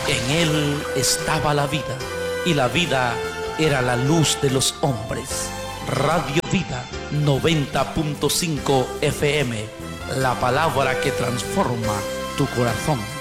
En él estaba la vida, y la vida era la luz de los hombres. Radio Vida 90.5 FM, la palabra que transforma tu corazón.